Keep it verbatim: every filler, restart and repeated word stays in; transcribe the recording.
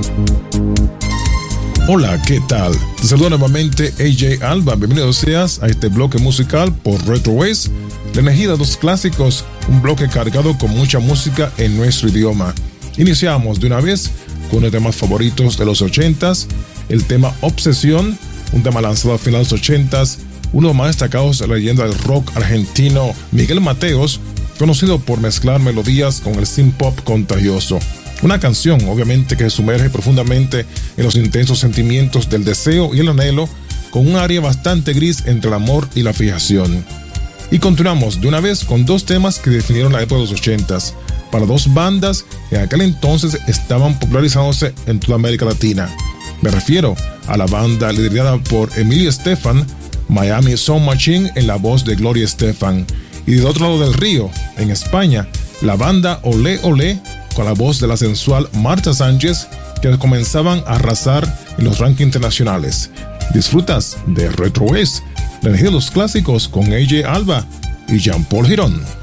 Hola, ¿qué tal? Te saludo nuevamente A J Alba. Bienvenido seas a este bloque musical por Retroways, la energía de los clásicos, un bloque cargado con mucha música en nuestro idioma. Iniciamos de una vez con uno de los temas favoritos de los ochentas, el tema Obsesión, un tema lanzado a finales de los ochentas, uno de los más destacados de la leyenda del rock argentino, Miguel Mateos, conocido por mezclar melodías con el synth pop contagioso. Una canción, obviamente, que se sumerge profundamente en los intensos sentimientos del deseo y el anhelo, con un área bastante gris entre el amor y la fijación. Y continuamos de una vez con dos temas que definieron la época de los ochentas, para dos bandas que en aquel entonces estaban popularizándose en toda América Latina. Me refiero a la banda liderada por Emilio Estefan, Miami Sound Machine en la voz de Gloria Estefan, y del otro lado del río, en España, la banda Olé Olé, con la voz de la sensual Marta Sánchez, que comenzaban a arrasar en los rankings internacionales. Disfrutas de Retroways, la energía de los clásicos con A J Alba y Jean Paul Girón.